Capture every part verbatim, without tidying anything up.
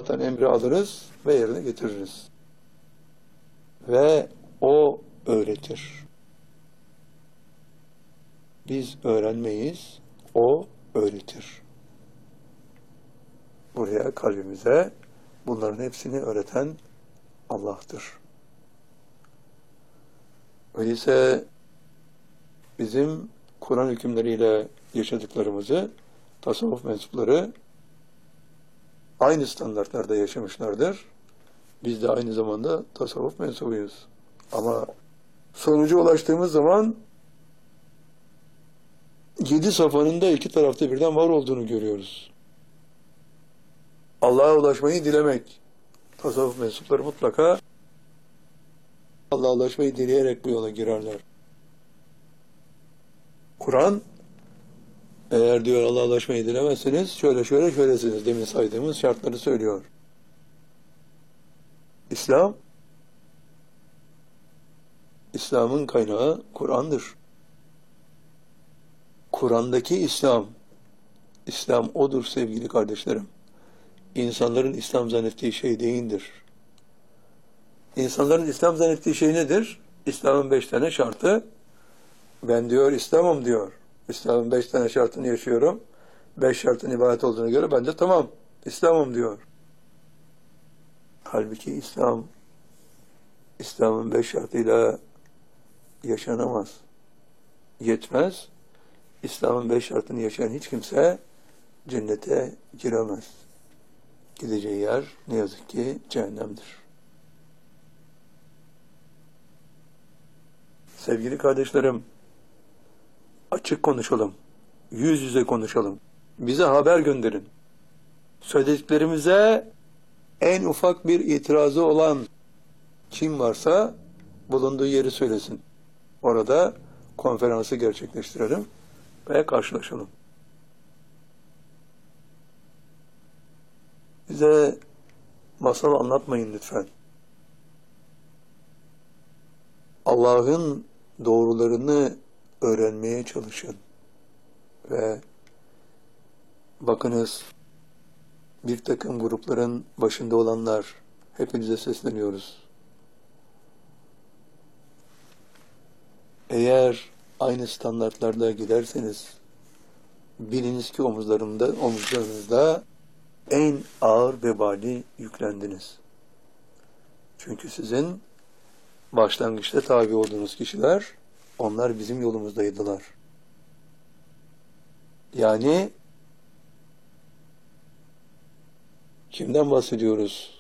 Allah'tan emri alırız ve yerine getiririz. Ve O öğretir. Biz öğrenmeyiz, O öğretir. Buraya, kalbimize bunların hepsini öğreten Allah'tır. Öyleyse bizim Kur'an hükümleriyle yaşadıklarımızı tasavvuf mensupları aynı standartlarda yaşamışlardır. Biz de aynı zamanda tasavvuf mensubuyuz. Ama sonuca ulaştığımız zaman yedi safanın da iki tarafta birden var olduğunu görüyoruz. Allah'a ulaşmayı dilemek. Tasavvuf mensupları mutlaka Allah'a ulaşmayı dileyerek bu yola girerler. Kur'an, eğer diyor Allah'a ulaşmayı dilemezseniz şöyle şöyle şöylesiniz, demin saydığımız şartları söylüyor. İslam, İslam'ın kaynağı Kur'an'dır. Kur'an'daki İslam, İslam odur sevgili kardeşlerim. İnsanların İslam zannettiği şey değildir. İnsanların İslam zannettiği şey nedir? İslam'ın beş tane şartı. Ben diyor İslam'ım diyor. İslam'ın beş tane şartını yaşıyorum. Beş şartın ibadet olduğuna göre ben de tamam İslam'ım diyor. Halbuki İslam, İslam'ın beş şartıyla yaşanamaz. Yetmez. İslam'ın beş şartını yaşayan hiç kimse cennete giremez. Gideceği yer ne yazık ki cehennemdir. Sevgili kardeşlerim, açık konuşalım, yüz yüze konuşalım. Bize haber gönderin. Söylediklerimize en ufak bir itirazı olan kim varsa bulunduğu yeri söylesin. Orada konferansı gerçekleştirelim ve karşılaşalım. Bize masal anlatmayın lütfen. Allah'ın doğrularını öğrenmeye çalışın. Ve bakınız, bir takım grupların başında olanlar, hepinize sesleniyoruz. Eğer aynı standartlarda giderseniz, biliniz ki omuzlarında, omuzlarınızda en ağır vebali yüklendiniz. Çünkü sizin başlangıçta tabi olduğunuz kişiler, onlar bizim yolumuzdaydılar. Yani kimden bahsediyoruz?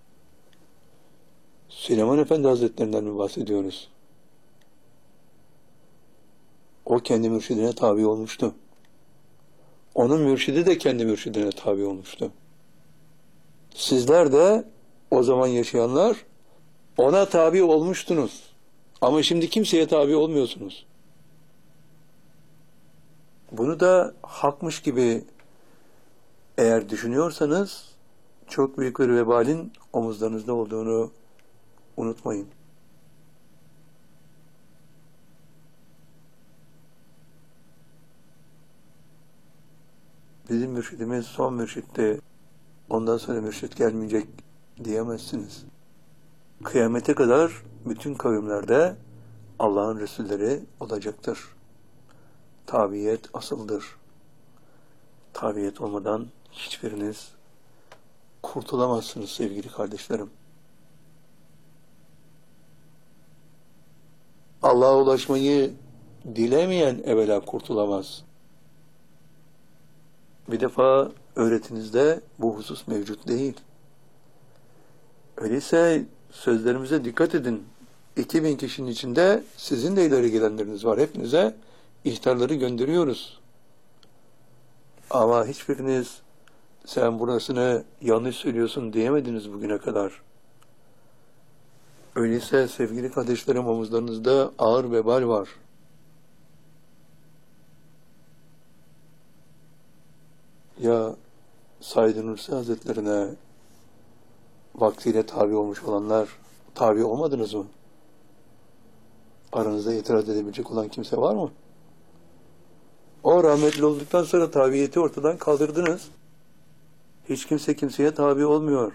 Süleyman Efendi Hazretlerinden mi bahsediyoruz? O kendi mürşidine tabi olmuştu. Onun mürşidi de kendi mürşidine tabi olmuştu. Sizler de o zaman yaşayanlar ona tabi olmuştunuz. Ama şimdi kimseye tabi olmuyorsunuz. Bunu da hakmış gibi eğer düşünüyorsanız çok büyük bir vebalin omuzlarınızda olduğunu unutmayın. Bizim mürşidimiz son mürşitti, ondan sonra mürşit gelmeyecek diyemezsiniz. Kıyamete kadar bütün kavimlerde Allah'ın Resulleri olacaktır. Tabiyet asıldır. Tabiyet olmadan hiçbiriniz kurtulamazsınız sevgili kardeşlerim. Allah'a ulaşmayı dilemeyen evvela kurtulamaz. Bir defa öğretinizde bu husus mevcut değil. Öyleyse sözlerimize dikkat edin. iki bin kişinin içinde sizin de ileri gelenleriniz var. Hepinize ihtarları gönderiyoruz. Ama hiçbiriniz sen burasını yanlış söylüyorsun diyemediniz bugüne kadar. Öyleyse sevgili kardeşlerim, omuzlarınızda ağır vebal var. Ya Said Nursi Hazretlerine vaktiyle tabi olmuş olanlar tabi olmadınız mı? Aranızda itiraz edebilecek olan kimse var mı? O rahmetli olduktan sonra tabiyeti ortadan kaldırdınız. Hiç kimse kimseye tabi olmuyor.